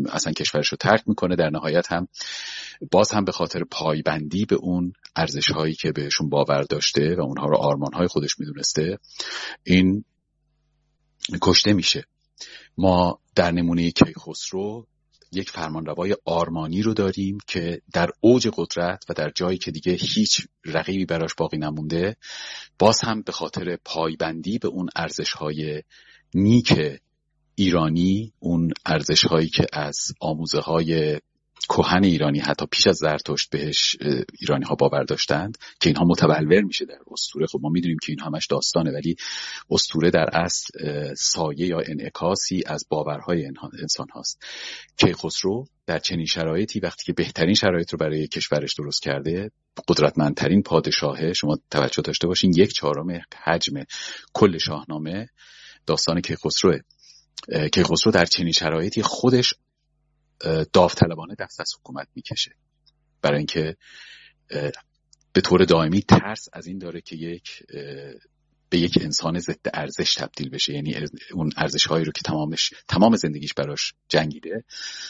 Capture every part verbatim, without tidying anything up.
اصلا کشورش رو ترک میکنه. در نهایت هم باز هم به خاطر پایبندی به اون ارزش‌هایی که بهشون باور داشته و اونها رو آرمان‌های خودش میدونسته، این کشته میشه. ما در نمونه کیخسرو یک فرمانروای آرمانی رو داریم که در اوج قدرت و در جایی که دیگه هیچ رقیبی براش باقی نمونده، باز هم به خاطر پایبندی به اون ارزش‌های نیک ایرانی، اون ارزش‌هایی که از آموزه‌های کهن ایرانی حتی پیش از زرتشت بهش ایرانی ها باور داشتند که اینها متبلور میشه در اسطوره. خب ما میدونیم که این همش داستانه، ولی اسطوره در اصل سایه یا انعکاسی از باورهای انسان هاست. کیخسرو در چنین شرایطی وقتی که بهترین شرایط رو برای کشورش درست کرده، قدرتمندترین پادشاهه، شما توجه داشته باشین یک چهارم حجم کل شاهنامه داستان کیخسروه. کیخسرو در چنین شرایطی خودش داوطلبانه دست از حکومت میکشه، برای اینکه به طور دائمی ترس از این داره که یک به یک انسان ضد ارزش تبدیل بشه، یعنی اون ارزش هایی رو که تمامش تمام زندگیش براش جنگیده،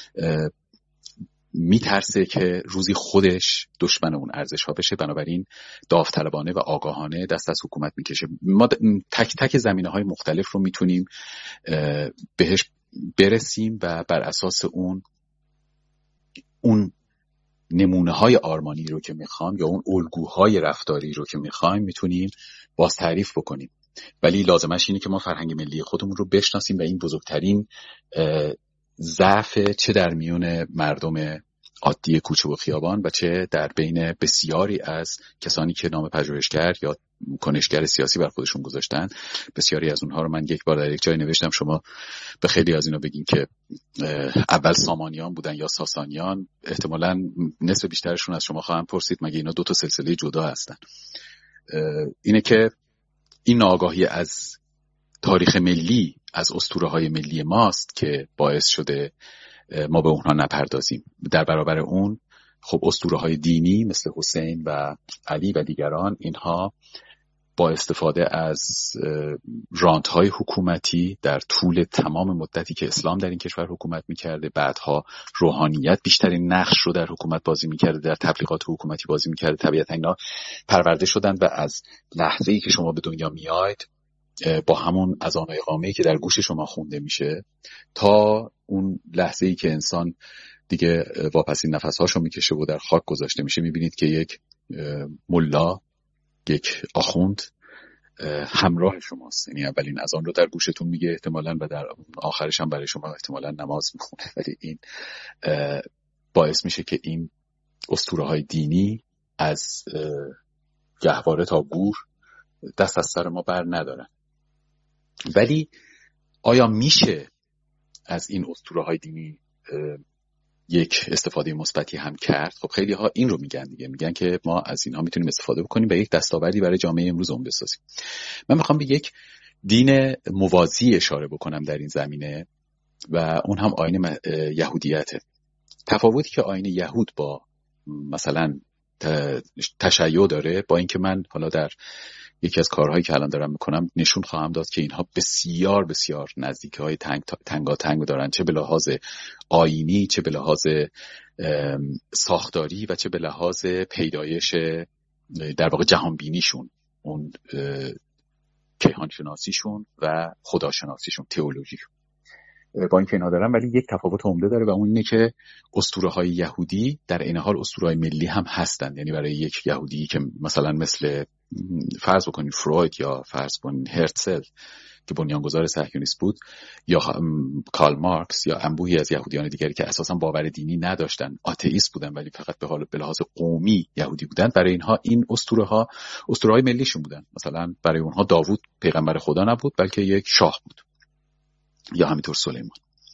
میترسه که روزی خودش دشمن اون ارزش ها بشه. بنابراین داوطلبانه و آگاهانه دست از حکومت میکشه. ما تک تک زمینه های مختلف رو میتونیم بهش برسیم و بر اساس اون اون نمونه های آرمانی رو که میخوام یا اون الگوهای رفتاری رو که میخوایم میتونیم باز تعریف بکنیم. ولی لازمش اینه که ما فرهنگ ملی خودمون رو بشناسیم و این بزرگترین ضعف چه در میون مردم عادی کوچه و خیابان و چه در بین بسیاری از کسانی که نام پژوهشگر یا کنشگر سیاسی بر خودشون گذاشتن. بسیاری از اونها رو من یک بار در یک جای نوشتم، شما به خیلی از اینا بگین که اول سامانیان بودن یا ساسانیان، احتمالاً نصف بیشترشون از شما خواهم پرسید مگه اینا دو تا سلسله جدا هستن. اینه که این ناآگاهی از تاریخ ملی، از اسطوره‌های ملی ماست که باعث شده ما به اونها نپردازیم. در برابر اون خب اسطوره‌های دینی مثل حسین و علی و دیگران، اینها با استفاده از رانت‌های حکومتی در طول تمام مدتی که اسلام در این کشور حکومت می‌کرده، بعدها روحانیت بیشترین نقش رو در حکومت بازی می‌کرده، در تبلیغات حکومتی بازی می‌کرده، طبیعتاً اینا پرورده شدن و از لحظه‌ای که شما به دنیا میاید با همون اذان و اقامه‌ای که در گوش شما خونده میشه تا اون لحظه‌ای که انسان دیگه واپسین نفس‌هاشو میکشه و در خاک گذاشته میشه، میبینید که یک ملا، یک آخوند همراه شماست. یعنی اولین اذان رو در گوشتون میگه احتمالاً و در آخرش هم برای شما احتمالاً نماز میخونه. ولی این باعث میشه که این اسطوره‌های دینی از گهواره تا گور دست از سر ما بر ندارن. ولی آیا میشه از این اسطوره‌های دینی یک استفاده مثبتی هم کرد؟ خب خیلی ها این رو میگن دیگه، میگن که ما از اینها میتونیم استفاده بکنیم و یک دستاوردی برای جامعه امروز اون بسازیم. من میخوام به یک دین موازی اشاره بکنم در این زمینه و اون هم آیین یهودیته. تفاوتی که آیین یهود با مثلا تشیع داره، با اینکه من حالا در یکی از کارهایی که الان دارم میکنم نشون خواهم داد که اینها بسیار بسیار نزدیکی های تنگ تنگا تنگ دارن، چه به لحاظ آیینی، چه به لحاظ ساختاری و چه به لحاظ پیدایش در واقع جهانبینیشون، اون کیهانشناسیشون و خداشناسیشون، تئولوژیشون. با اینکه اینها دارن ولی یک تفاوت عمده داره و اون اینه که اسطوره‌های یهودی در عین حال اسطوره‌های ملی هم هستند. یعنی برای یک یهودی که مثلا مثل فرض بکنید فروید یا فرض کنید هرتزل که بنیانگذار صهیونیسم بود، یا کارل مارکس یا انبوهی از یهودیان دیگری که اساسا باور دینی نداشتن، آتئیست بودن ولی فقط به حال به لحاظ قومی یهودی بودن، برای اینها این اسطوره‌ها اسطوره‌های ملیشون بودن. مثلا برای اونها داوود پیغمبر خدا نبود بلکه یک شاه بود، یا همینطور سلیمان.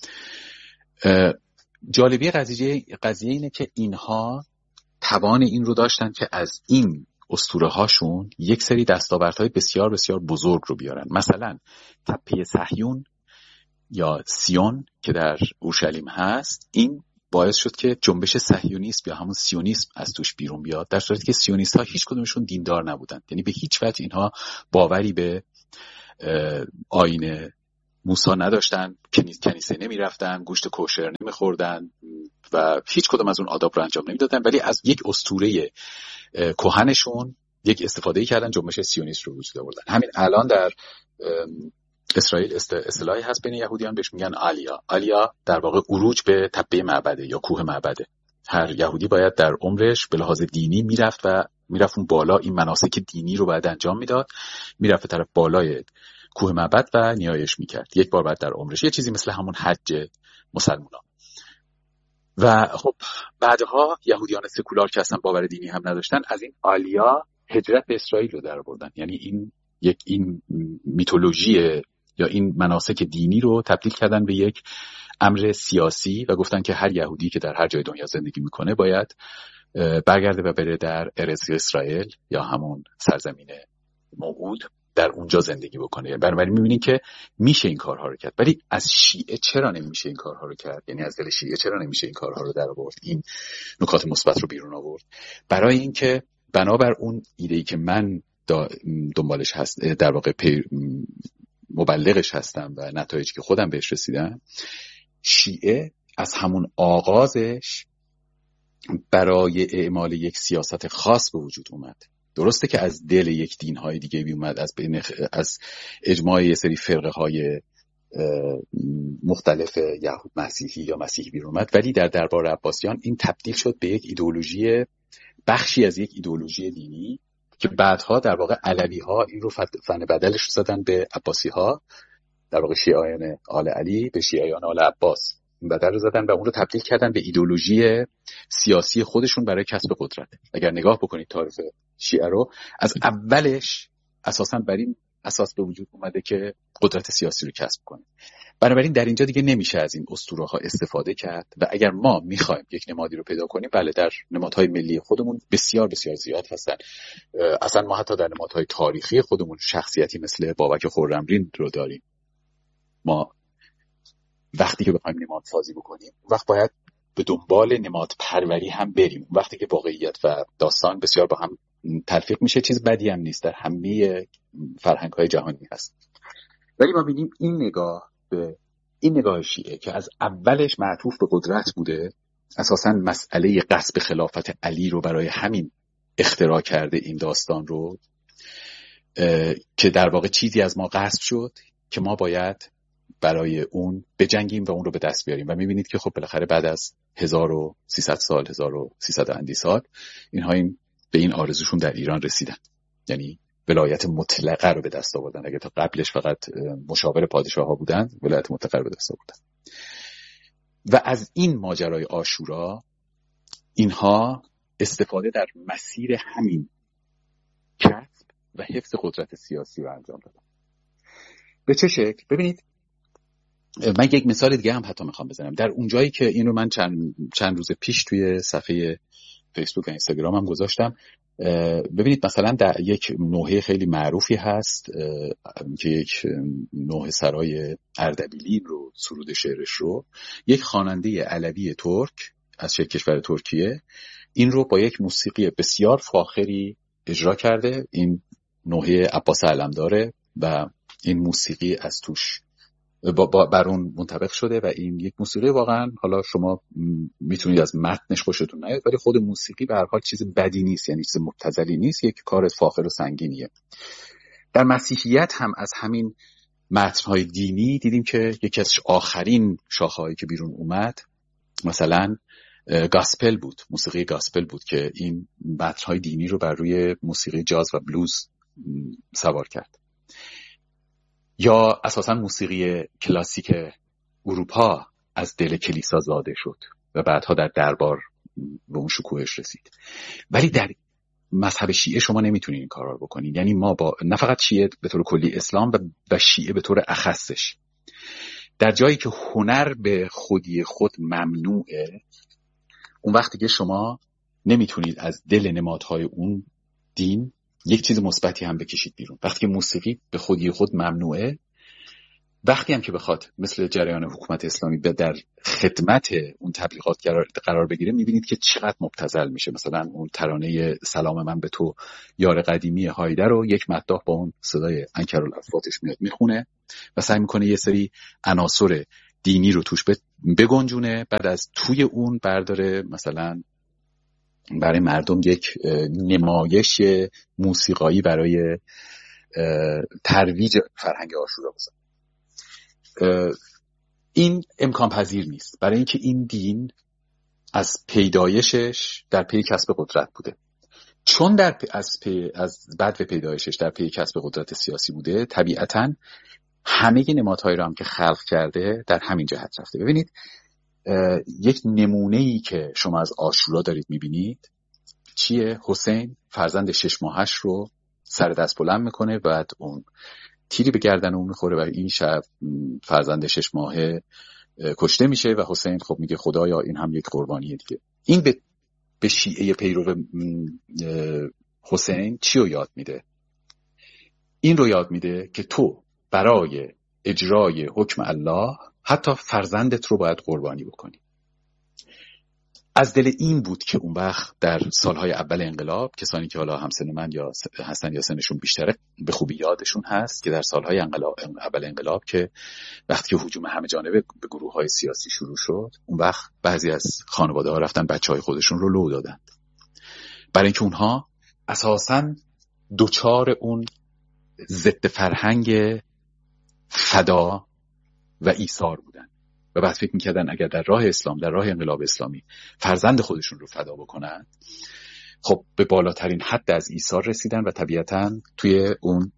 جالبی قضیه قضیه اینه که اینها توان این رو داشتن که از این اسطوره هاشون یک سری دستاوردهای بسیار بسیار بزرگ رو بیارن. مثلا تپه صهیون یا سیون که در اورشلیم هست، این باعث شد که جنبش صهیونیسم یا همون سیونیسم از توش بیرون بیاد، در صورتی که سیونیست ها هیچ کدومشون دیندار نبودن. یعنی به هیچ وجه اینها باوری به آیین موسی نداشتن، کنیسه نمیرفتن، گوشت کوشر نمیخوردن و هیچ کدوم از اون آداب رو انجام نمیدادن، ولی از یک اسطوره کهنشون یک استفاده کردن، جنبش سیونیست رو وجود آوردن. همین الان در اسرائیل اصطلاحی هست بین یهودیان بهش میگن آلیا. آلیا در واقع عروج به تپه معبده یا کوه معبده. هر یهودی باید در عمرش به لحاظ دینی میرفت و میرفت اون بالا، این مناسک دینی رو باید انجام میداد، میرفت به طرف بالای کوه معبد و نیایش میکرد یک بار بعد در عمرش، یه چیزی مثل همون حج مسلمانان. و خب بعدها یهودیان سکولار که اصلا باور دینی هم نداشتن از این آلیا هجرت به اسرائیل رو در آوردن، یعنی این یک این میتولوژی یا این مناسک دینی رو تبدیل کردن به یک امر سیاسی و گفتن که هر یهودی که در هر جای دنیا زندگی میکنه باید برگرده و بره در ارض اسرائیل یا همون سرزمین موعود در اونجا زندگی بکنه. بنابراین میبینین که میشه این کارها رو کرد، ولی از شیعه چرا نمیشه این کارها رو کرد؟ یعنی از دل شیعه چرا نمیشه این کارها رو در آورد، این نکات مثبت رو بیرون آورد؟ برای اینکه بنابر اون ایده‌ای که من دنبالش هست، در واقع مبلغش هستم و نتایجی که خودم بهش رسیدم، شیعه از همون آغازش برای اعمال یک سیاست خاص به وجود اومد. درسته که از دل یک دین‌های دیگه بی اومد، از بین از اجماع یه سری فرقه‌های مختلف یهود مسیحی یا مسیحی بیرون اومد، ولی در دربار عباسیان این تبدیل شد به یک ایدئولوژی، بخشی از یک ایدئولوژی دینی که بعدها در واقع علوی‌ها این رو فن بدلش رو زدن به عباسی‌ها، در واقع شیعیان آل علی به شیعیان آل عباس بدل رو زدن و اون رو تبدیل کردن به ایدئولوژی سیاسی خودشون برای کسب قدرت. اگر نگاه بکنید تاریخ شیعه رو، از اولش اساساً بر این اساس به وجود اومده که قدرت سیاسی رو کسب کنه. بنابراین در اینجا دیگه نمیشه از این اسطوره‌ها استفاده کرد و اگر ما میخوایم یک نمادی رو پیدا کنیم، بله در نمادهای ملی خودمون بسیار بسیار زیاد هستن. اصلا ما حتی در نمادهای تاریخی خودمون شخصیتی مثل بابک خرمدین رو داریم. ما وقتی که بخوایم نماد سازی بکنیم وقت باید به دنبال نماد پروری هم بریم. وقتی که واقعیت و داستان بسیار با هم تلفیق میشه، چیز بدی هم نیست، در همه فرهنگ‌های جهانی هست. ولی ما ببینیم این نگاه به این نگاه شیعه که از اولش معطوف به قدرت بوده، اساساً مسئله غصب خلافت علی رو برای همین اختراع کرده این داستان رو که در واقع چیزی از ما غصب شد که ما باید برای اون بجنگیم و اون رو به دست بیاریم. و میبینید که خب بالاخره بعد از هزار و سیصد سال، هزار و سیصد اندی سال، اینها این به این آرزوشون در ایران رسیدن، یعنی ولایت مطلقه رو به دست آوردن. اگه تا قبلش فقط مشاور پادشاه ها بودن، ولایت مطلقه رو به دست آوردن. و از این ماجرای عاشورا اینها استفاده در مسیر همین کسب و حفظ قدرت سیاسی رو انجام دادن. به چه شکل؟ ببینید، من یک مثال دیگه هم حتی میخوام بزنم. در اونجایی که این رو من چند, چند روز پیش توی صفحه فیسبوک و اینستاگرام هم گذاشتم، ببینید مثلا در یک نوحه خیلی معروفی هست که یک نوحه سرای اردبیلی رو، سرود شعرش رو یک خواننده علوی ترک از کشور ترکیه این رو با یک موسیقی بسیار فاخری اجرا کرده. این نوحه عباس علمداره و این موسیقی از توش بر اون منطبق شده و این یک موسیقی واقعا، حالا شما میتونید از متنش خوشتون نیاد ولی خود موسیقی به هر حال چیز بدی نیست، یعنی چیز مبتذلی نیست، یک کار فاخر و سنگینیه. در مسیحیت هم از همین متن‌های دینی دیدیم که یکی از آخرین شاخه‌هایی که بیرون اومد مثلا گاسپل بود، موسیقی گاسپل بود که این متن‌های دینی رو بر روی موسیقی جاز و بلوز سوار کرد. یا اساساً موسیقی کلاسیک اروپا از دل کلیسا زاده شد و بعدها در دربار به اون شکوهش رسید. ولی در مذهب شیعه شما نمیتونید این کارا رو بکنید. یعنی ما با نه فقط شیعه به طور کلی اسلام و شیعه به طور اخصش، در جایی که هنر به خودی خود ممنوعه، اون وقتی که شما نمیتونید از دل نمادهای اون دین یک چیز مثبتی هم بکشید بیرون. وقتی که موسیقی به خودی خود ممنوعه، وقتی هم که بخواد مثل جریان حکومت اسلامی در خدمت اون تبلیغات قرار بگیره، میبینید که چقدر مبتذل میشه. مثلا اون ترانه سلام من به تو یار قدیمی هایده رو یک مداح با اون صدای انکرالافواتش میاد میخونه و سعی میکنه یه سری عناصر دینی رو توش بگنجونه، بعد از توی اون برداره مثلا برای مردم یک نمایش موسیقایی برای ترویج فرهنگ عاشورا بزنه. این امکان پذیر نیست، برای اینکه این دین از پیدایشش در پی کسب قدرت بوده. چون در پی از پی از بعد پیدایشش در پی کسب قدرت سیاسی بوده، طبیعتاً همه نمادهایی رو هم که خلق کرده در همین جهت رفته. ببینید یک نمونه‌ای که شما از عاشورا دارید می‌بینید چیه؟ حسین فرزند شش ماهش رو سر دست بلند میکنه، بعد اون تیری به گردن اون میخوره و این شب فرزند شش ماهه کشته میشه و حسین خب میگه خدایا این هم یک قربانیه دیگه. این به به شیعه پیرو حسین چی رو یاد میده؟ این رو یاد میده که تو برای اجرای حکم الله حتی فرزندت رو باید قربانی بکنی. از دل این بود که اون وقت در سالهای اول انقلاب، کسانی که حالا همسن من یا هستن یا سنشون بیشتره به خوبی یادشون هست که در سالهای انقلاب اول انقلاب که وقتی که هجوم همه جانبه به گروه‌های سیاسی شروع شد، اون وقت بعضی از خانواده‌ها رفتن بچه‌های خودشون رو لو دادن، برای اینکه اونها اساساً دوچار اون ضد فرهنگ فدا و ایثار بودن و بعد فکر میکردن اگر در راه اسلام، در راه انقلاب اسلامی فرزند خودشون رو فدا بکنن، خب به بالاترین حد از ایثار رسیدن و طبیعتاً توی اون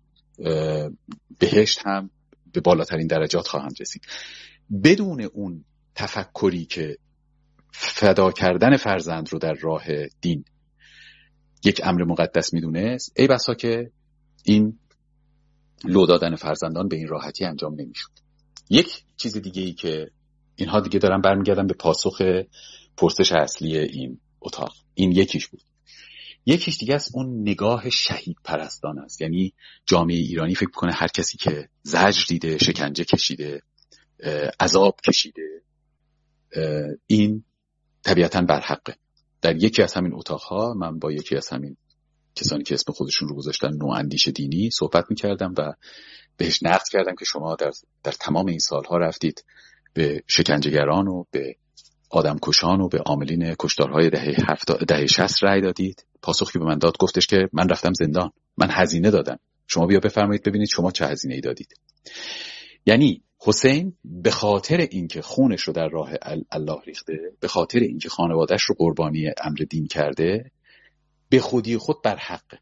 بهشت هم به بالاترین درجات خواهند رسید. بدون اون تفکری که فدا کردن فرزند رو در راه دین یک امر مقدس میدونست، ای بسا که این لو دادن فرزندان به این راحتی انجام نمیشد. یک چیز دیگه ای که اینها دیگه دارن برمیگردن به پاسخ پرسش اصلی این اتاق، این یکیش بود. یکیش دیگه از اون نگاه شهید پرستان است. یعنی جامعه ایرانی فکر کنه هر کسی که زجر دیده، شکنجه کشیده، عذاب کشیده، این طبیعتاً برحقه. در یکی از همین اتاقها من با یکی از همین کسانی که اسم خودشون رو گذاشتن نواندیش دینی صحبت میکردم و بهش نقد کردم که شما در, در تمام این سالها رفتید به شکنجهگران و به آدمکشان و به عاملین کشتارهای دهه هفتاد دهه شصت رأی دادید. پاسخی به من داد، گفتش که من رفتم زندان، من هزینه دادم، شما بیا بفرمایید ببینید شما چه هزینه‌ای دادید. یعنی حسین به خاطر اینکه خونش رو در راه الله ریخته، به خاطر اینکه خانواده‌اش رو قربانی امر دین کرده، به خودی خود بر حقه.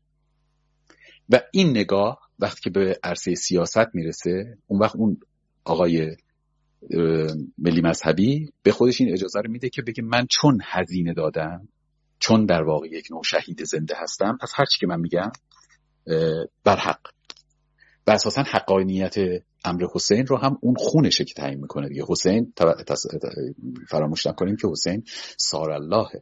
و این نگاه وقتی که به عرصه سیاست میرسه، اون وقت اون آقای ملی مذهبی به خودش این اجازه رو میده که بگه من چون هزینه دادم، چون در واقع یک نوع شهید زنده هستم، پس هر چی که من میگم بر حق. و اساسا حقانیت امر حسین رو هم اون خونشه که تعیین میکنه دیگه. حسین فراموش نکنیم که حسین سار اللهه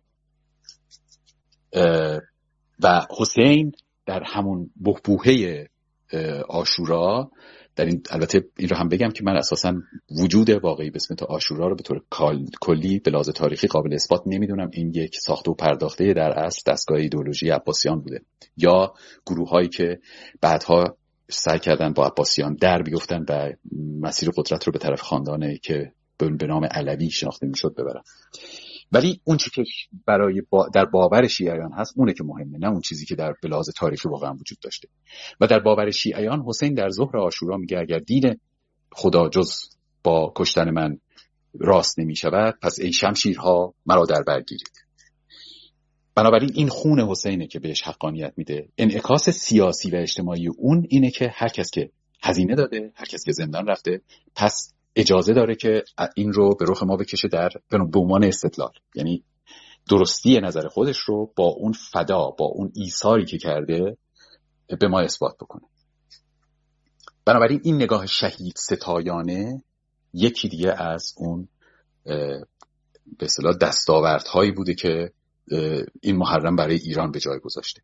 و حسین در همون بحبوحه عاشورا، در این البته این رو هم بگم که من اساسا وجود واقعی به اسم عاشورا رو به طور کلی به لحاظ تاریخی قابل اثبات نمیدونم. این یک ساخته و پرداخته در اصل دستگاه ایدئولوژی عباسیان بوده یا گروه هایی که بعدها سعی کردن با عباسیان در بیفتن و مسیر قدرت رو به طرف خاندانی که به نام علوی شناخته میشد ببرن. ولی اون چیزی که برای با در باور شیعیان هست اونه که مهمه، نه اون چیزی که در بلاز تاریخی واقعا وجود داشته. و در باور شیعیان حسین در ظهر عاشورا میگه اگر دین خدا جز با کشتن من راست نمی شود، پس ای شمشیرها مرا در بر گیرید. بنابراین این خون حسینه که بهش حقانیت میده. انعکاس سیاسی و اجتماعی اون اینه که هر کس که هزینه داده، هر کس که زندان رفته، پس اجازه داره که این رو به رخ ما بکشه در به عنوان استدلال، یعنی درستی نظر خودش رو با اون فدا، با اون ایثاری که کرده به ما اثبات بکنه. بنابراین این نگاه شهید ستایانه یکی دیگه از اون به اصطلاح دستاوردهایی بوده که این محرم برای ایران به جای گذاشته.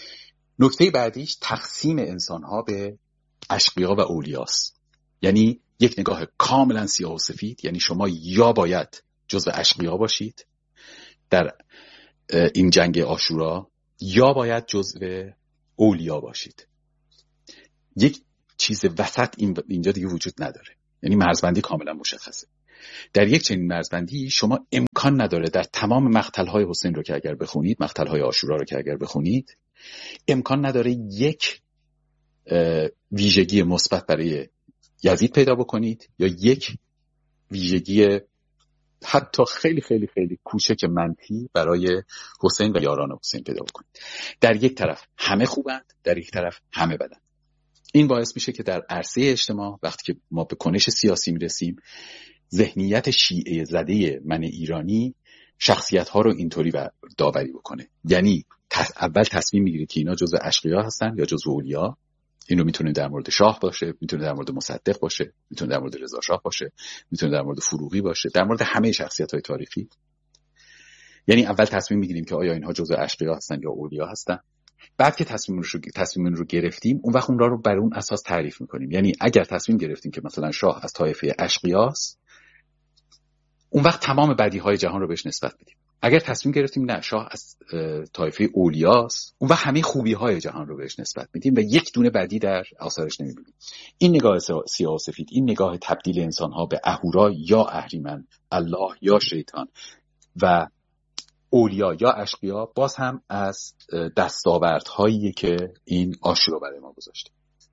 نکته بعدیش تقسیم انسانها به اشقیا و اولیاست. یعنی یک نگاه کاملا سیاه و سفید، یعنی شما یا باید جزو اشقیا باشید در این جنگ عاشورا یا باید جزو اولیا باشید. یک چیز وسط اینجا دیگه وجود نداره، یعنی مرزبندی کاملا مشخصه. در یک چنین مرزبندی شما امکان نداره در تمام مقتل‌های حسین رو که اگر بخونید، مقتل‌های عاشورا رو که اگر بخونید، امکان نداره یک ویژگی مثبت برای یزید پیدا بکنید یا یک ویژگی حتی خیلی خیلی خیلی کوچک منفی برای حسین و یاران حسین پیدا بکنید. در یک طرف همه خوبند، در یک طرف همه بدند. این باعث میشه که در عرصه اجتماع وقتی که ما به کنش سیاسی میرسیم، ذهنیت شیعه زده من ایرانی شخصیت ها رو اینطوری داوری بکنه. یعنی اول تصمیم میگیره که اینا جزء اشقیا هستن یا جزء اولیا. این رو میتونه در مورد شاه باشه، میتونه در مورد مصدق باشه، میتونه در مورد رضا شاه باشه، میتونه در مورد فروغی باشه، در مورد همه شخصیت های تاریخی. یعنی اول تصمیم میگیریم که آیا اینها جزء اشقیا هستن یا اولیا هستن. بعد که تصمیم رو تصمیم رو گرفتیم، اون وقت اون رو بر اون اساس تعریف میکنیم. یعنی اگر تصمیم گرفتیم که مثلا شاه از طایفه اشقیاست، اون وقت تمام بدیهای جهان رو بهش نسبت میدیم. اگر تصمیم گرفتیم نه، شاه از طایفه اولیاست، اون وقت همه خوبی‌های جهان رو بهش نسبت میدیم و یک دونه بدی در آثارش نمیبینیم. این نگاه سیاه و سفید، این نگاه تبدیل انسان‌ها به اهورا یا اهریمن، الله یا شیطان و اولیا یا اشقیا، باز هم از دستاوردهایی که این عاشورا برای ما گذاشته.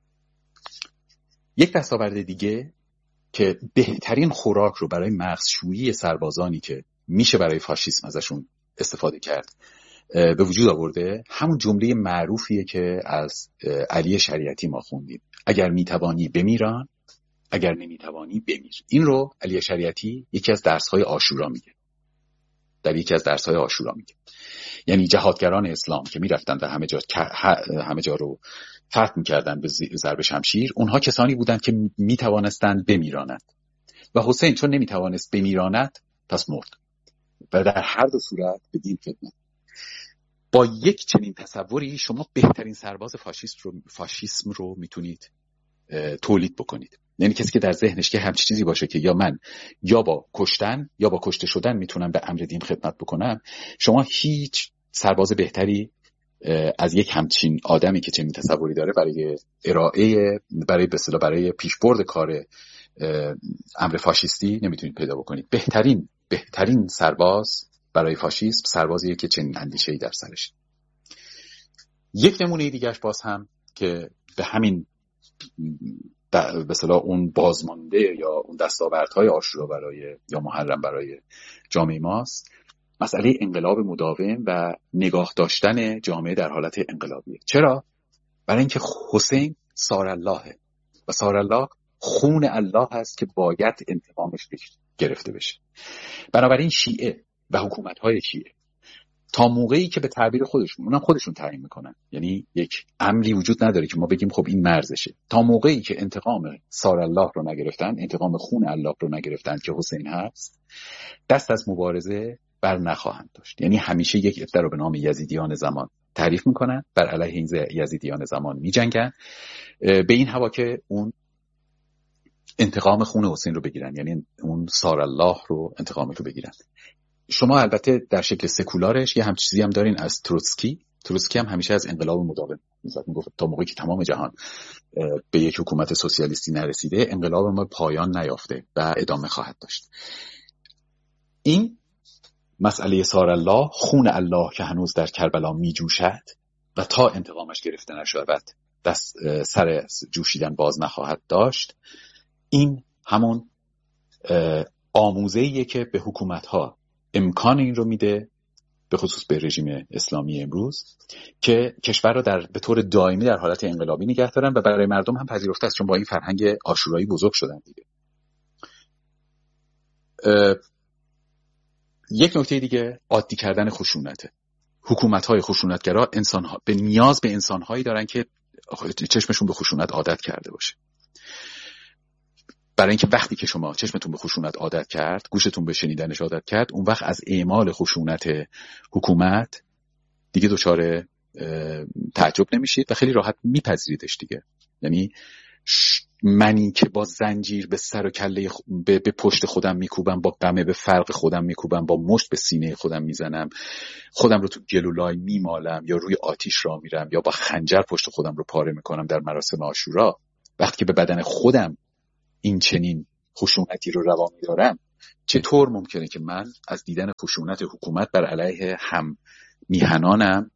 یک دستاورد دیگه که بهترین خوراک رو برای مغزشویی سربازانی که میشه برای فاشیسم ازشون استفاده کرد به وجود آورده، همون جمله معروفیه که از علی شریعتی ما خوندیم: اگر میتوانی بمیران، اگر نمیتوانی بمیر. این رو علی شریعتی یکی از درس‌های عاشورا میگه. در یکی از درس‌های عاشورا میگه یعنی جهادگران اسلام که میرفتن و همه جا همه جا رو فتح میکردن به ضرب شمشیر، اونها کسانی بودند که میتوانستند بمیرانند و حسین چون نمیتوانست بمیراند پس مرد و در هر دو صورت به دین خدمت. با یک چنین تصوری شما بهترین سرباز فاشیست رو فاشیسم رو میتونید تولید بکنید. یعنی کسی که در ذهنش که همچین چیزی باشه که یا من یا با کشتن یا با کشته شدن میتونم به امر دین خدمت بکنم، شما هیچ سرباز بهتری از یک همچین آدمی که چنین تصوری داره برای ارائه برای به اصطلاح برای پیشبرد کار امر فاشیستی نمیتونید پیدا بکنید. بهترین بهترین سرباز برای فاشیسم سربازیه که چنین اندیشه‌ای در سرش. یک نمونه دیگه‌اش باز هم که به همین به اصطلاح اون بازمانده یا اون دستاوردهای عاشورا برای یا محرم برای جامعه ماست، مسئله انقلاب مداوم و نگاه داشتن جامعه در حالت انقلابیه. چرا؟ برای اینکه حسین سار اللهه و سار الله خون الله هست که باید انتقامش گرفته بشه. بنابراین شیعه و حکومت‌های شیعه تا موقعی که به تعبیر خودشون، اونم خودشون تعیین میکنن، یعنی یک امری وجود نداره که ما بگیم خب این مرزشه، تا موقعی که انتقام سار الله رو نگرفتن، انتقام خون الله رو نگرفتن که حسین هست، دست از مبارزه بر نخواهند داشت. یعنی همیشه یک عده رو به نام یزیدیان زمان تعریف میکنن، بر علیه این یزیدیان زمان میجنگن به این هوا که اون انتقام خون حسین رو بگیرن، یعنی اون سار الله رو انتقامش رو بگیرن. شما البته در شکل سکولارش یه همچین چیزی هم دارین از تروتسکی. تروتسکی هم همیشه از انقلاب مداوم میگفت تا موقعی که تمام جهان به یک حکومت سوسیالیستی نرسیده، انقلاب ما پایان نیافته و ادامه خواهد داشت. این مسئله سار الله، خون الله که هنوز در کربلا میجوشد و تا انتقامش گرفته نشود دست سر جوشیدن باز نخواهد داشت، این همون آموزه‌ایه که به حکومت‌ها امکان این رو میده، به خصوص به رژیم اسلامی امروز، که کشور را در به طور دائمی در حالت انقلابی نگه دارن و برای مردم هم پذیرفته است، چون با این فرهنگ عاشورایی بزرگ شدن دیگه. یک نکته دیگه عادی کردن خشونته. حکومت‌های خشونتگرا انسان‌ها به نیاز به انسان‌هایی دارن که چشمشون به خشونت عادت کرده باشه. برای اینکه وقتی که شما چشمتون به خشونت عادت کرد، گوشتون به شنیدنش عادت کرد، اون وقت از اعمال خشونت حکومت دیگه دچار تعجب نمیشید و خیلی راحت میپذیریدش دیگه. یعنی منی که با زنجیر به سر و کله خ... به... به پشت خودم میکوبم، با قمه به فرق خودم میکوبم، با مشت به سینه خودم میزنم، خودم رو تو گلولای میمالم، یا روی آتیش را میرم، یا با خنجر پشت خودم رو پاره میکنم در مراسم عاشورا، وقتی که به بدن خودم این چنین خشونتی رو روا میدارم، چطور ممکنه که من از دیدن خشونت حکومت بر علیه هم میهنانم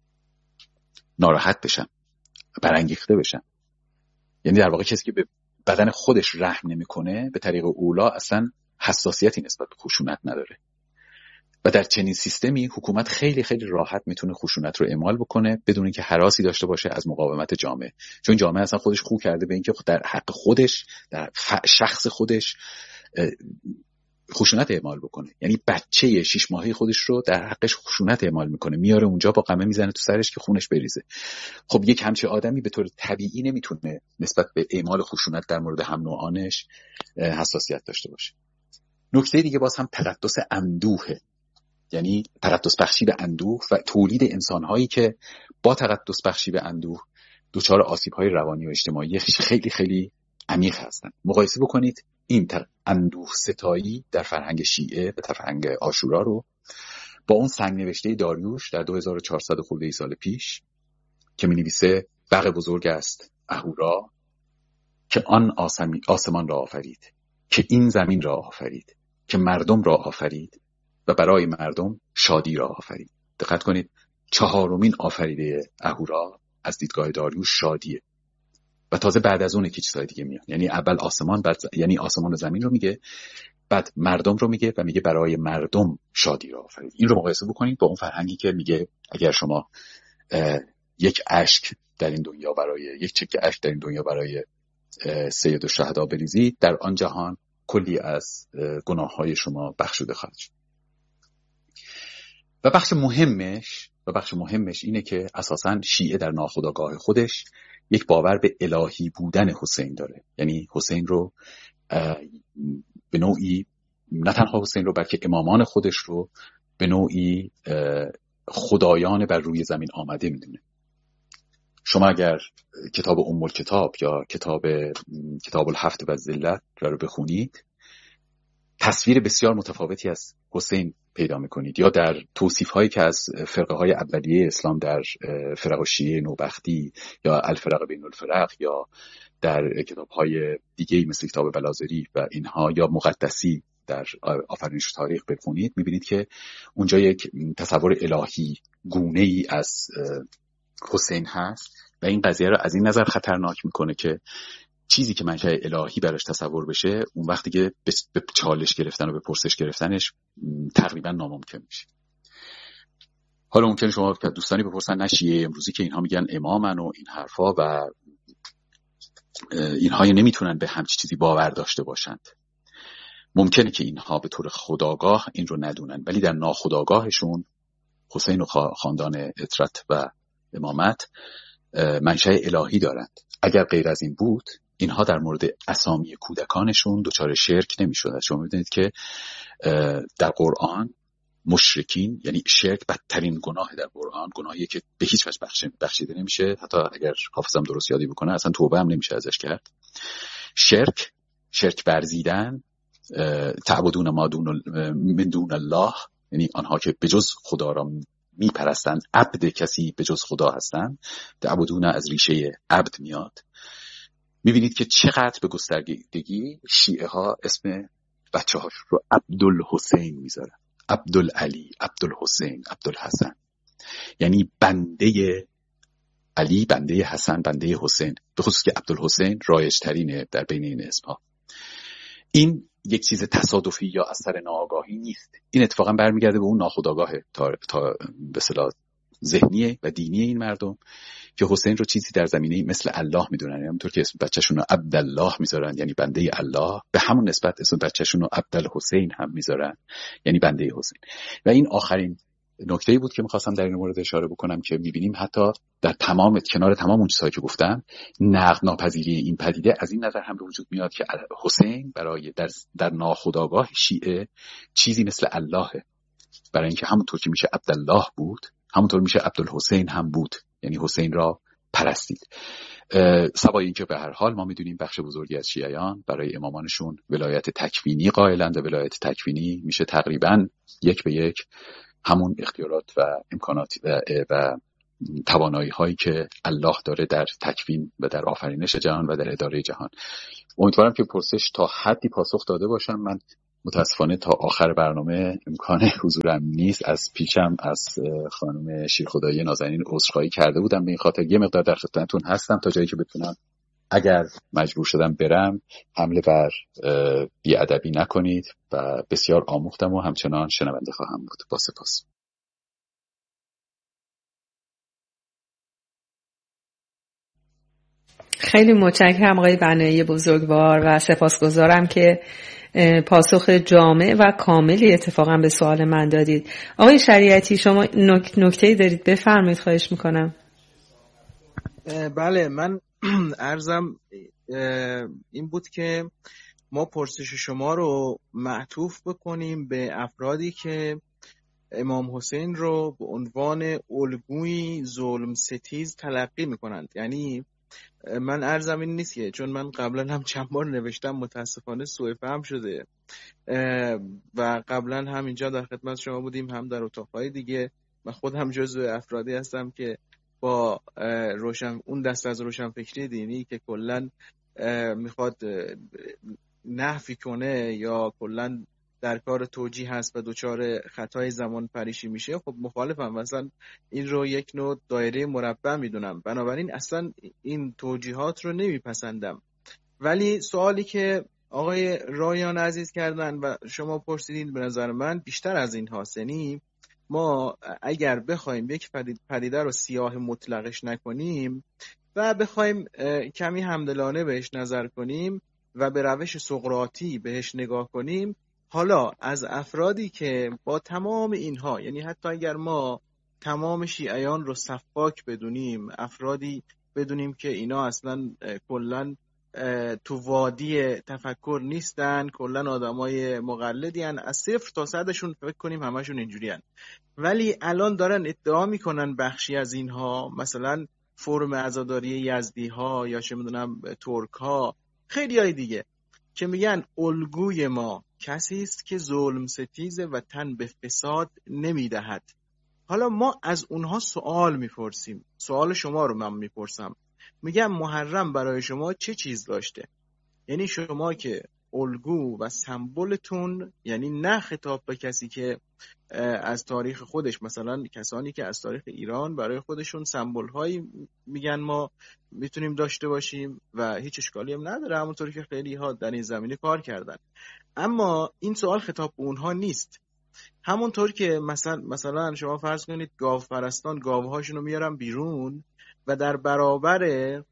ناراحت بشم، برانگیخته بشم؟ یعنی در واقع کسی که به بدن خودش رحم نمیکنه به طریق اولا اصلا حساسیتی نسبت به خشونت نداره. و در چنین سیستمی حکومت خیلی خیلی راحت میتونه خشونت رو اعمال بکنه بدون اینکه هراسی داشته باشه از مقاومت جامعه، چون جامعه اصلا خودش خو کرده به اینکه در حق خودش، در شخص خودش خشونت اعمال بکنه. یعنی بچه شش ماهه خودش رو در حقش خشونت اعمال میکنه، میاره اونجا با قمه میزنه تو سرش که خونش بریزه. خب یک همچین آدمی به طور طبیعی نمیتونه نسبت به اعمال خشونت در مورد هم نوعانش حساسیت داشته باشه. نکته دیگه باز هم تقدس اندوهه، یعنی تقدس بخشی به اندوه و تولید انسانهایی که با تقدس بخشی به اندوه دچار آسیب‌های روانی و اجتماعی خیلی خیلی عمیق هستن. مقایسه بکنید این اندوه ستایی در فرهنگ شیعه به فرهنگ عاشورا رو با اون سنگ نوشته داریوش در دو هزار و چهارصد خورده ای سال پیش که می نویسه بغ بزرگ است اهورا که آن آسمی آسمان را آفرید، که این زمین را آفرید، که مردم را آفرید و برای مردم شادی را آفرید. دقت کنید، چهارمین آفریده اهورا از دیدگاه داریوش شادیه و تازه بعد از اون که چیزای دیگه میاد. یعنی اول آسمان، بعد یعنی آسمان و زمین رو میگه، بعد مردم رو میگه و میگه برای مردم شادی را آفرید. این رو مقایسه بکنید با اون فرهنگی که میگه اگر شما یک اشک در این دنیا برای یک چکه اشک در این دنیا برای سید الشهدا بریزید، در آن جهان کلی از گناههای شما بخشوده خواهد شد. و بخش مهمش و بخش مهمش اینه که اساساً شیعه در ناخودآگاه خودش یک باور به الهی بودن حسین داره. یعنی حسین رو به نوعی، نه تنها حسین رو بلکه امامان خودش رو به نوعی خدایان بر روی زمین آمده میدونه. شما اگر کتاب ام الکتاب یا کتاب کتاب الهفت و ذلت رو بخونید، تصویر بسیار متفاوتی از حسین پیدا میکنید، یا در توصیف هایی که از فرقه های اولیه اسلام در فرق شیعه نوبختی یا الفرق بین الفرق یا در کتاب های دیگه مثل کتاب بلازری و اینها یا مقدسی در آفرینش تاریخ بخونید، میبینید که اونجا یک تصور الهی گونه ای از حسین هست و این قضیه رو از این نظر خطرناک میکنه که چیزی که منشأ الهی براش تصور بشه اون وقتی که به چالش گرفتن و به پرسش گرفتنش تقریبا ناممکن میشه. حالا ممکنه شما که دوستانی بپرسن نه شیعه امروزی که اینها میگن امامن و این حرفا و اینها نمیتونن به همچین چیزی باور داشته باشند. ممکنه که اینها به طور خودآگاه این رو ندونن، ولی در ناخودآگاهشون حسین و خاندان اطرت و امامت منشأ الهی دارند. اگر غیر از این بود اینها در مورد اسامی کودکانشون دچار شرک نمی‌شدند. شما می‌دونید که در قرآن مشرکین، یعنی شرک بدترین گناه در قرآن، گناهی که به هیچ وجه بخشیده نمیشه، حتی اگر حافظم درست یادی بکنه اصلا توبه هم نمیشه ازش کرد. شرک، شرک ورزیدن، تعبدون ما دون من دون الله، یعنی آنها که به جز خدا را میپرستن، عبد کسی به جز خدا هستن. تعبدون از ریشه عبد میاد. میبینید که چقدر به گستردگی شیعه ها اسم بچه هاش رو عبدالحسین میذارن، عبدالعلی، عبدالحسین، عبدالحسن، یعنی بنده علی، بنده حسن، بنده حسین، به خصوص که عبدالحسین رایج ترینه در بین این اسمها. این یک چیز تصادفی یا اثر ناآگاهی نیست، این اتفاقا برمیگرده به اون ناخودآگاه تا, تا به اصطلاح ذهنی و دینی این مردم که حسین رو چیزی در زمینه مثل الله میدونن. همونطور که اسم بچه‌شون رو عبدالله میذارن یعنی بنده الله، به همون نسبت اسم بچه‌شون رو عبدالحسین هم میذارن یعنی بنده حسین. و این آخرین نکته‌ای بود که می‌خواستم در این مورد اشاره بکنم که می‌بینیم حتی در تمام کنار تمام اون چیزایی که گفتم، نقد ناپذیری این پدیده از این نظر هم به وجود میاد که حسین برای در در ناخودآگاه شیعه چیزی مثل اللهه، برای اینکه همونطور که میشه عبدالله بود همونطور میشه عبدالحسین هم بود، یعنی حسین را پرستید. سوای اینکه به هر حال ما میدونیم بخش بزرگی از شیعیان برای امامانشون ولایت تکوینی قائلند و ولایت تکوینی میشه تقریبا یک به یک همون اختیارات و امکانات و, و توانایی هایی که الله داره در تکوین و در آفرینش جهان و در اداره جهان. امیدوارم که پرسش تا حدی پاسخ داده باشم. من متاسفانه تا آخر برنامه امکان حضورم نیست. از پیشم از خانم شیرخدایی نازنین عذرخواهی کرده بودم، به این خاطر یه مقدار در خدمتتون هستم تا جایی که بتونم. اگر مجبور شدم برم حمله بر بی‌ادبی نکنید و بسیار آموختم و همچنان شنونده خواهم بود. با سپاس. خیلی متشکرم آقای بنایی بزرگوار و سپاسگزارم که پاسخ جامع و کاملی اتفاقا به سوال من دادید. آقای شریعتی شما نکته‌ای دارید بفرمایید، خواهش میکنم. بله، من عرضم این بود که ما پرسش شما رو معطوف بکنیم به افرادی که امام حسین رو به عنوان الگوی ظلم ستیز تلقی میکنند. یعنی من عرضم این نیست که چون من قبلا هم چند بار نوشتم متاسفانه سوء فهم شده و قبلا هم اینجا در خدمت شما بودیم هم در اتاقهای دیگه. من خودم جزو افرادی هستم که با روشن اون دست از روشنفکری دینی که کلا میخواد نحوی کنه یا کلا در کار توجیه هست و دچار خطای زمان پریشی میشه، خب مخالفم. مثلا این رو یک نوع دایره مربع میدونم، بنابراین اصلا این توجیهات رو نمیپسندم. ولی سوالی که آقای رایان عزیز کردن و شما پرسیدین به نظر من بیشتر از این هاست. یعنی ما اگر بخوایم یک پدیده رو سیاه مطلقش نکنیم و بخوایم کمی همدلانه بهش نظر کنیم و به روش سقراطی بهش نگاه کنیم، حالا از افرادی که با تمام اینها، یعنی حتی اگر ما تمام شیعیان رو سفاک بدونیم، افرادی بدونیم که اینا اصلا کلن تو وادی تفکر نیستن، کلن آدمای مقلدی هن، از صفر تا صدشون فکر کنیم همشون اینجوری هن. ولی الان دارن ادعا میکنن بخشی از اینها، مثلا فرم عزاداری یزدی ها یا چه میدونم ترک ها، خیلی های دیگه، که میگن الگوی ما کسی است که ظلم ستیزه و تن به فساد نمیدهد. حالا ما از اونها سوال میپرسیم، سوال شما رو من میپرسم، میگم محرم برای شما چه چیز داشته؟ یعنی شما که الگو و سمبولتون، یعنی نه خطاب به کسی که از تاریخ خودش، مثلا کسانی که از تاریخ ایران برای خودشون سمبول هایی میگن ما میتونیم داشته باشیم و هیچ اشکالی هم نداره، همونطوری که خیلی ها در این زمینه کار کردن، اما این سوال خطاب به اونها نیست. همونطور که مثلا مثلا شما فرض کنید گاو پرستان گاوهاشون رو میارن بیرون و در برابر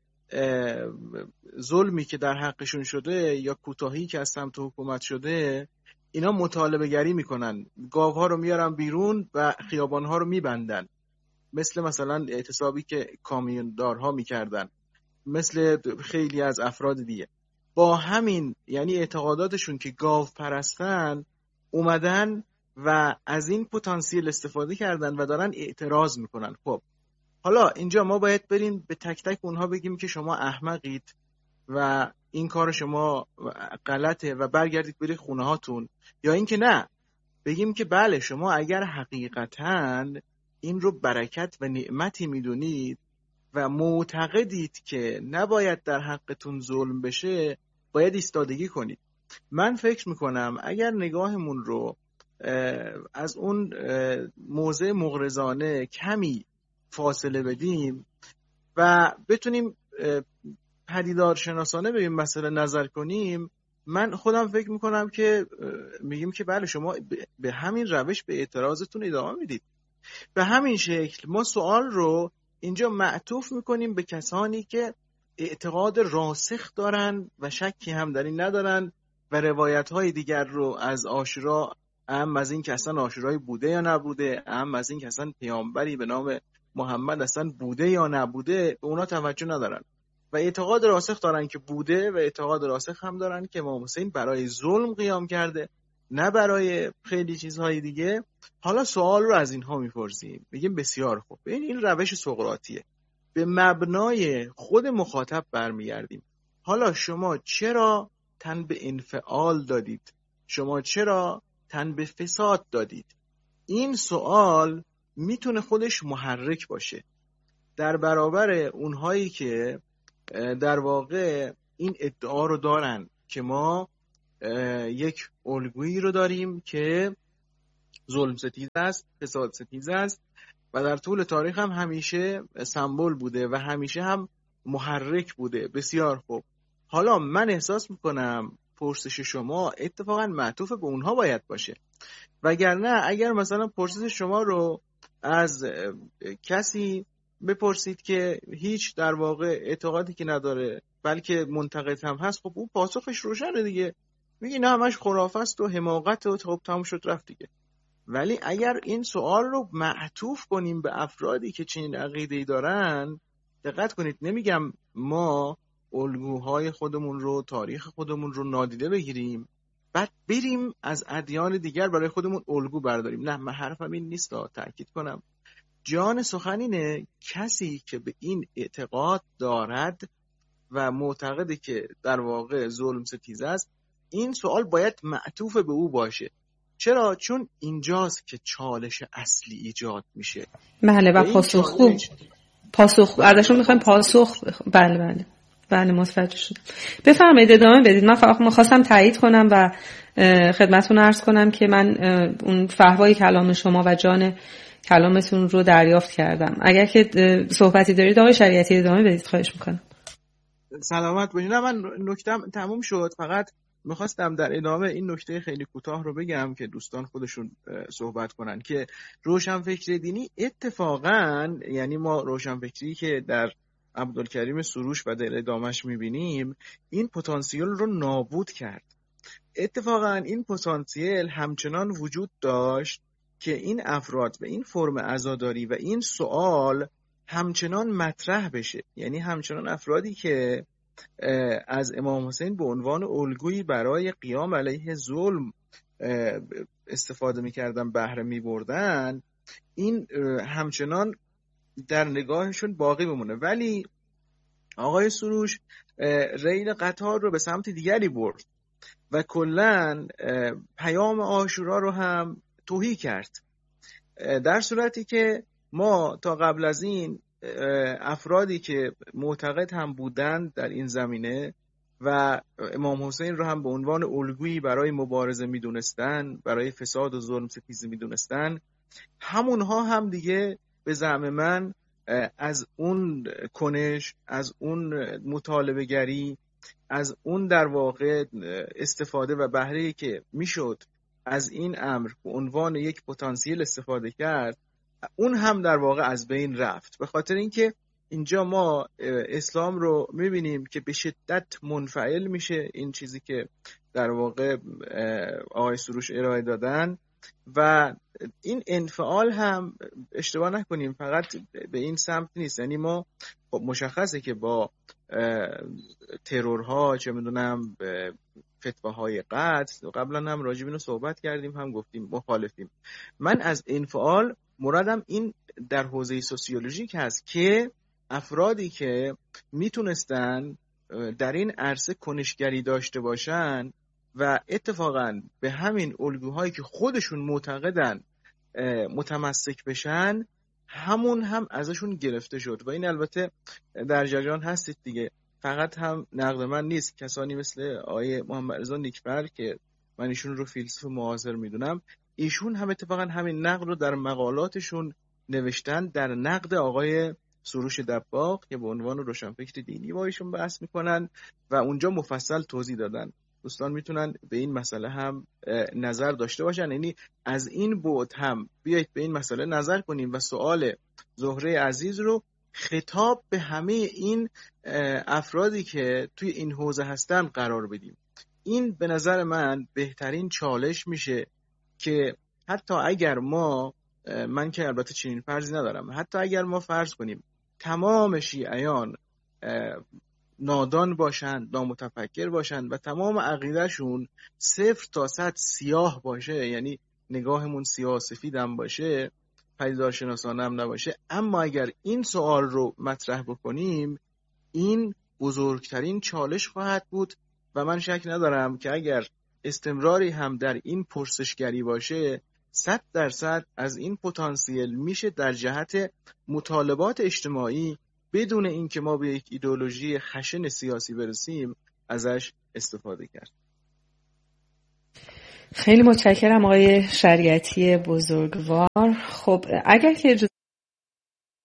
ظلمی که در حقشون شده یا کوتاهی که از سمت حکومت شده، اینا مطالبه گری میکنن، گاوها رو میارن بیرون و خیابانها رو میبندن، مثل مثلا اعتصابی که کامیوندارها میکردن، مثل خیلی از افراد دیگه. با همین یعنی اعتقاداتشون که گاو پرستن، اومدن و از این پتانسیل استفاده کردن و دارن اعتراض میکنن. خب حالا اینجا ما باید بریم به تک تک اونها بگیم که شما احمقید و این کار شما غلطه و برگردید برید خونه هاتون، یا اینکه نه بگیم که بله شما اگر حقیقتاً این رو برکت و نعمتی میدونید و معتقدید که نباید در حقتون ظلم بشه، باید ایستادگی کنید. من فکر میکنم اگر نگاهمون رو از اون موضع مغرضانه کمی فاصله بدیم و بتونیم پدیدار شناسانه به این مسئله نظر کنیم، من خودم فکر میکنم که میگیم که بله شما به همین روش به اعتراضتون ادامه میدید. به همین شکل ما سوال رو اینجا معطوف میکنیم به کسانی که اعتقاد راسخ دارن و شکی هم در این ندارن و روایت های دیگر رو از عاشورا، اهم از این که اصلا عاشورای بوده یا نبوده، اهم از این که اصلا پیامبری به نام محمد اصلا بوده یا نبوده، به اونا توجه ندارن و اعتقاد راسخ دارن که بوده و اعتقاد راسخ هم دارن که امام حسین برای ظلم قیام کرده، نه برای خیلی چیزهای دیگه. حالا سوال رو از اینها میپرسیم، میگیم بسیار خوب، این این روش سقراطیه. به مبنای خود مخاطب برمیگردیم. حالا شما چرا تن به انفعال دادید؟ شما چرا تن به فساد دادید؟ این سوال میتونه خودش محرک باشه در برابر اونهایی که در واقع این ادعا رو دارن که ما یک الگویی رو داریم که ظلم ستیز است، فساد ستیز است و در طول تاریخ هم همیشه سمبل بوده و همیشه هم محرک بوده. بسیار خوب، حالا من احساس میکنم پرسش شما اتفاقا معطوف به اونها باید باشه، وگرنه اگر مثلا پرسش شما رو از کسی بپرسید که هیچ در واقع اعتقادی که نداره بلکه منتقد هم هست، خب اون پاسخش روشنه دیگه، میگه نه همش خرافه است و حماقت و خب تموم شد رفت دیگه. ولی اگر این سوال رو معطوف کنیم به افرادی که چنین عقیده‌ای دارن، دقت کنید، نمیگم ما الگوهای خودمون رو، تاریخ خودمون رو نادیده بگیریم بعد بریم از ادیان دیگر برای خودمون الگو برداریم. نه، من حرفم این نیست، تأکید کنم. جان سخن اینه کسی که به این اعتقاد دارد و معتقده که در واقع ظلم ستیز است، این سوال باید معطوف به او باشه. چرا؟ چون اینجاست که چالش اصلی ایجاد میشه. بله، و پاسخگو پاسخ ازشون میخوایم پاسخ بخ... بله بله بله متوجه شدم. بفرمایید ادامه بدید. من فقط می‌خواستم تایید کنم و خدمتتون عرض کنم که من اون فحوای کلام شما و جان کلامتون رو دریافت کردم. اگر که صحبتی دارید آقای شریعتی ادامه بدید، خواهش میکنم. سلامت باشید. نه، من نکتم تموم شد، فقط میخواستم در ادامه این نکته خیلی کوتاه رو بگم که دوستان خودشون صحبت کنن که روشنفکری دینی اتفاقا، یعنی ما روشنفکری که در عبدالکریم سروش و در ادامهش میبینیم، این پتانسیل رو نابود کرد. اتفاقا این پتانسیل همچنان وجود داشت که این افراد و این فرم عزاداری و این سوال همچنان مطرح بشه. یعنی همچنان افرادی که از امام حسین به عنوان الگویی برای قیام علیه ظلم استفاده میکردن، بهره میبردن، این همچنان در نگاهشون باقی بمونه. ولی آقای سروش ریل قطار رو به سمت دیگری برد و کلن پیام عاشورا رو هم توهی کرد، در صورتی که ما تا قبل از این افرادی که معتقد هم بودند در این زمینه و امام حسین رو هم به عنوان الگویی برای مبارزه میدونستن، برای فساد و ظلم ستیزی میدونستن، همونها هم دیگه به زعم من از اون کنش، از اون مطالبه گری، از اون در واقع استفاده و بهره‌ای که میشد از این امر به عنوان یک پتانسیل استفاده کرد، اون هم در واقع از بین رفت. به خاطر اینکه اینجا ما اسلام رو میبینیم که به شدت منفعل میشه، این چیزی که در واقع آقای سروش ارائه دادن، و این انفعال هم اشتباه نکنیم فقط به این سمت نیست. یعنی ما خب مشخصه که با ترورها، چه میدونم فتواهای قتل، قبلا هم راجع به اینو صحبت کردیم، هم گفتیم مخالفیم. من از انفعال مرادم این در حوزه سوسیولوژیک هست که افرادی که میتونستن در این عرصه کنشگری داشته باشن و اتفاقا به همین الگوهایی که خودشون معتقدن متمسک بشن، همون هم ازشون گرفته شد. و این البته در جریان هستید دیگه، فقط هم نقد من نیست. کسانی مثل آقای محمد رضا نیکبر که من ایشون رو فیلسوف معاصر میدونم، ایشون هم اتفاقا همین نقد رو در مقالاتشون نوشتن، در نقد آقای سروش دباغ که به عنوان روشنفکر دینی با ایشون بحث میکنن و اونجا مفصل توضیح دادن. دوستان میتونن به این مسئله هم نظر داشته باشن. یعنی از این بعد هم بیایید به این مسئله نظر کنیم و سوال زهره عزیز رو خطاب به همه این افرادی که توی این حوزه هستن قرار بدیم. این به نظر من بهترین چالش میشه که حتی اگر ما، من که البته چنین فرضی ندارم، حتی اگر ما فرض کنیم تمام شیعیان نادان باشند، نامتفکر باشند و تمام عقیدهشون صفر تا صد سیاه باشه، یعنی نگاهمون سیاه سفید هم باشه، پدیدارشناسانه هم نباشه، اما اگر این سوال رو مطرح بکنیم این بزرگترین چالش خواهد بود و من شک ندارم که اگر استمراری هم در این پرسشگری باشه صد درصد از این پتانسیل میشه در جهت مطالبات اجتماعی بدون اینکه ما به یک ایدئولوژی خشن سیاسی برسیم ازش استفاده کرد. خیلی متشکرم آقای شریعتی بزرگوار. خب اگر که